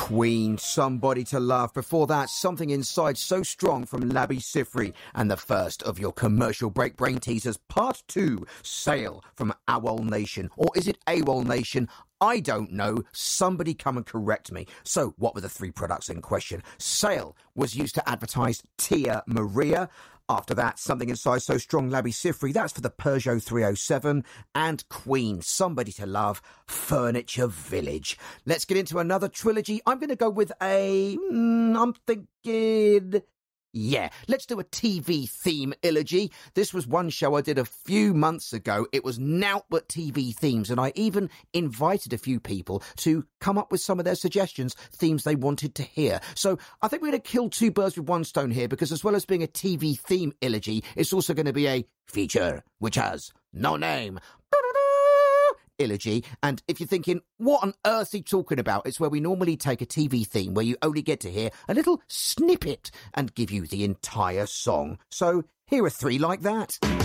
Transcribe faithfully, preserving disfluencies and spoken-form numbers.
Queen, Somebody to Love. Before that, Something Inside So Strong from Labi Siffre. And the first of your commercial break brain teasers, part two, Sail from Owl Nation. Or is it AWOL Nation? I don't know. Somebody come and correct me. So what were the three products in question? Sail was used to advertise Tia Maria. After that, Something Inside So Strong, Labi Siffre, that's for the Peugeot three oh seven. And Queen, Somebody to Love, Furniture Village. Let's get into another trilogy. I'm going to go with a... Mm, I'm thinking... Yeah, let's do a T V theme elegy. This was one show I did a few months ago. It was nout but T V themes, and I even invited a few people to come up with some of their suggestions, themes they wanted to hear. So I think we're going to kill two birds with one stone here, because as well as being a T V theme elegy, it's also going to be a feature which has no name elegy. And if you're thinking, what on earth are you talking about? It's where we normally take a T V theme where you only get to hear a little snippet and give you the entire song. So here are three like that.